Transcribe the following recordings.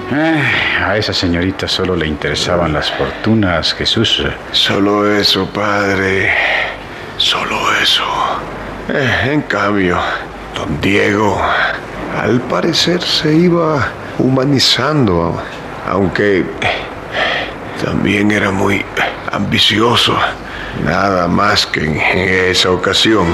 A esa señorita solo le interesaban las fortunas, Jesús. Solo eso, padre. Solo eso. En cambio, don Diego, al parecer se iba humanizando, aunque también era muy ambicioso, nada más que en esa ocasión.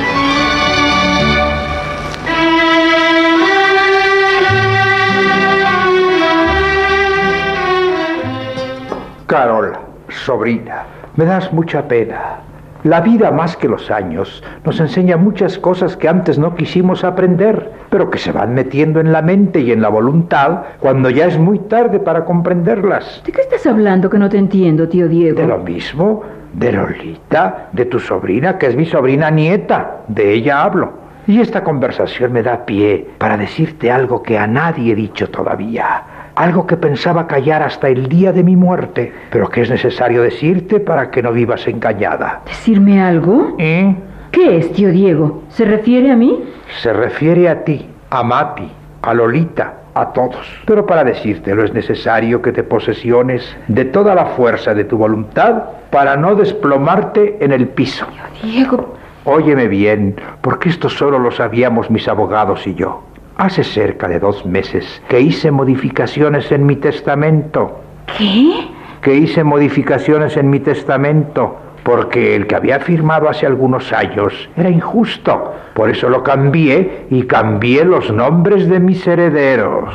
Carola, sobrina, me das mucha pena. La vida, más que los años, nos enseña muchas cosas que antes no quisimos aprender, pero que se van metiendo en la mente y en la voluntad cuando ya es muy tarde para comprenderlas. ¿De qué estás hablando que no te entiendo, tío Diego? De lo mismo, de Lolita, de tu sobrina, que es mi sobrina nieta. De ella hablo. Y esta conversación me da pie para decirte algo que a nadie he dicho todavía. Algo que pensaba callar hasta el día de mi muerte, pero que es necesario decirte para que no vivas engañada. ¿Decirme algo? ¿Eh? ¿Qué es, tío Diego? ¿Se refiere a mí? Se refiere a ti, a Mati, a Lolita, a todos. Pero para decírtelo es necesario que te posesiones de toda la fuerza de tu voluntad para no desplomarte en el piso. Tío Diego... Óyeme bien, porque esto solo lo sabíamos mis abogados y yo. Hace cerca de 2 meses que hice modificaciones en mi testamento. ¿Qué? Que hice modificaciones en mi testamento porque el que había firmado hace algunos años era injusto. Por eso lo cambié y cambié los nombres de mis herederos.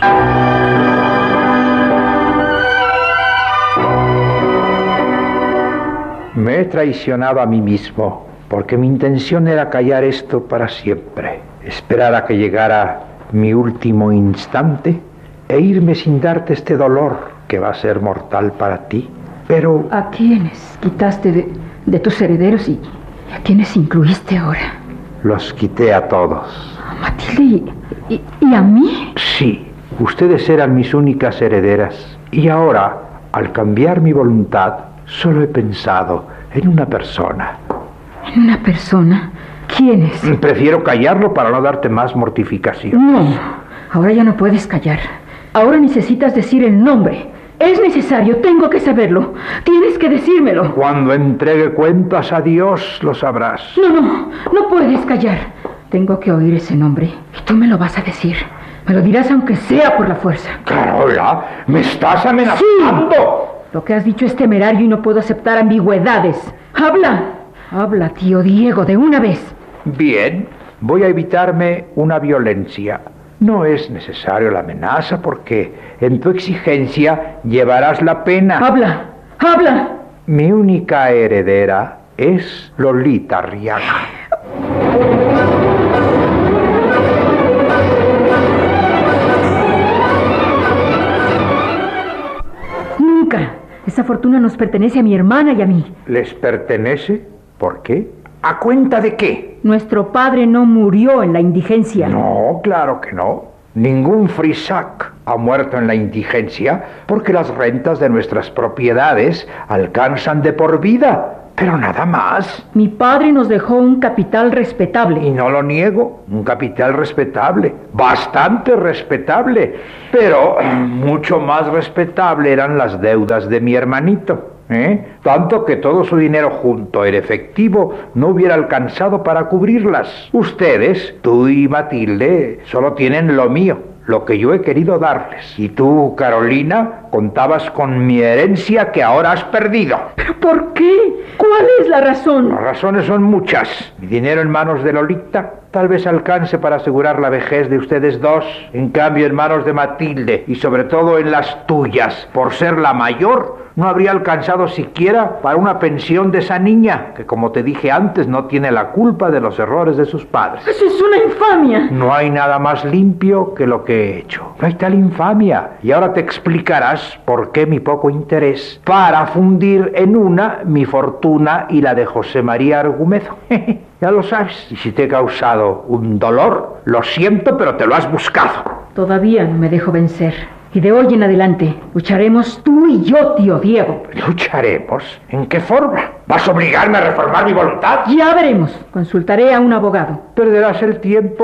Me he traicionado a mí mismo porque mi intención era callar esto para siempre. Esperar a que llegara mi último instante e irme sin darte este dolor que va a ser mortal para ti. Pero... ¿A quiénes quitaste de tus herederos y a quiénes incluiste ahora? Los quité a todos. ¿A Matilde y a mí? Sí, ustedes eran mis únicas herederas. Y ahora, al cambiar mi voluntad, solo he pensado en una persona. ¿En una persona? ¿Quién es? Prefiero callarlo para no darte más mortificación. No, ahora ya no puedes callar. Ahora necesitas decir el nombre. Es necesario, tengo que saberlo. Tienes que decírmelo. Cuando entregue cuentas a Dios, lo sabrás. No puedes callar. Tengo que oír ese nombre y tú me lo vas a decir. Me lo dirás aunque sea por la fuerza. Carola, ¿me estás amenazando? Sí. Lo que has dicho es temerario y no puedo aceptar ambigüedades. Habla, tío Diego, de una vez. Bien, voy a evitarme una violencia. No es necesario la amenaza porque en tu exigencia llevarás la pena. Habla. Mi única heredera es Lolita Arriaga. Nunca. Esa fortuna nos pertenece a mi hermana y a mí. ¿Les pertenece? ¿Por qué? ¿A cuenta de qué? Nuestro padre no murió en la indigencia. No, claro que no. Ningún frisac ha muerto en la indigencia porque las rentas de nuestras propiedades alcanzan de por vida. Pero nada más. Mi padre nos dejó un capital respetable. Y no lo niego, un capital respetable, bastante respetable. Pero mucho más respetable eran las deudas de mi hermanito. Tanto que todo su dinero junto en efectivo no hubiera alcanzado para cubrirlas. Ustedes, tú y Matilde, solo tienen lo mío, lo que yo he querido darles. Y tú, Carolina, contabas con mi herencia que ahora has perdido. ¿Pero por qué? ¿Cuál es la razón? Las razones son muchas. Mi dinero en manos de Lolita tal vez alcance para asegurar la vejez de ustedes dos. En cambio, en manos de Matilde y sobre todo en las tuyas, por ser la mayor, no habría alcanzado siquiera para una pensión de esa niña, que como te dije antes, no tiene la culpa de los errores de sus padres. ¡Eso es una infamia! No hay nada más limpio que lo que he hecho. No hay tal infamia. Y ahora te explicarás por qué mi poco interés para fundir en una mi fortuna y la de José María Argumedo. Ya lo sabes. Y si te he causado un dolor, lo siento, pero te lo has buscado. Todavía no me dejo vencer. Y de hoy en adelante lucharemos tú y yo, tío Diego. ¿Lucharemos? ¿En qué forma? ¿Vas a obligarme a reformar mi voluntad? Ya veremos. Consultaré a un abogado. Perderás el tiempo.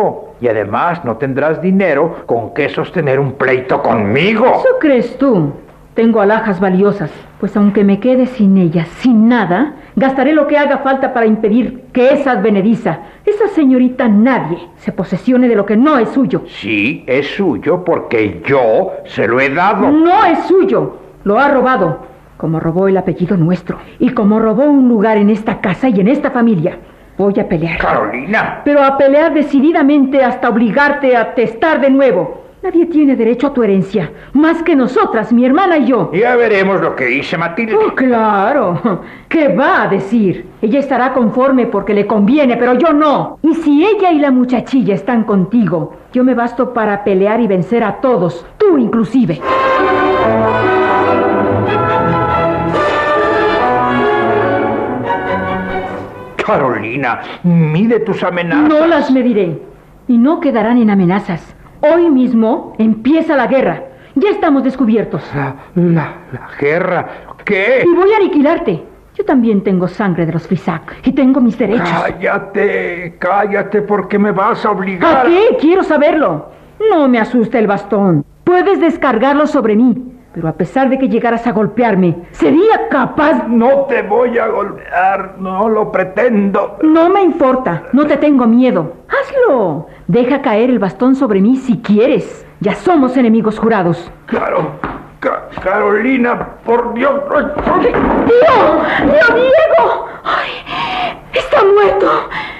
Y además no tendrás dinero con que sostener un pleito conmigo. ¿Eso crees tú? Tengo alhajas valiosas, pues aunque me quede sin ellas, sin nada, gastaré lo que haga falta para impedir que esa advenediza, esa señorita nadie, se posesione de lo que no es suyo. Sí, es suyo porque yo se lo he dado. No es suyo, lo ha robado, como robó el apellido nuestro, y como robó un lugar en esta casa y en esta familia. Voy a pelear. Carolina. Pero a pelear decididamente hasta obligarte a testar de nuevo. Nadie tiene derecho a tu herencia, más que nosotras, mi hermana y yo. Ya veremos lo que dice Matilde. Oh, claro. ¿Qué va a decir? Ella estará conforme porque le conviene, pero yo no. Y si ella y la muchachilla están contigo, yo me basto para pelear y vencer a todos, tú inclusive. Carolina, mide tus amenazas. No las mediré. Y no quedarán en amenazas. Hoy mismo empieza la guerra. Ya estamos descubiertos. La guerra. ¿Qué? Y voy a aniquilarte. Yo también tengo sangre de los Frisac y tengo mis derechos. Cállate, porque me vas a obligar. ¿A qué? Quiero saberlo. No me asusta el bastón. Puedes descargarlo sobre mí. Pero a pesar de que llegaras a golpearme, ¿sería capaz? No te voy a golpear, no lo pretendo. No me importa, no te tengo miedo. ¡Hazlo! Deja caer el bastón sobre mí si quieres. Ya somos enemigos jurados. Carolina, por Dios. ¡Tío! ¡Tío Diego! ¡Ay! ¡Está muerto!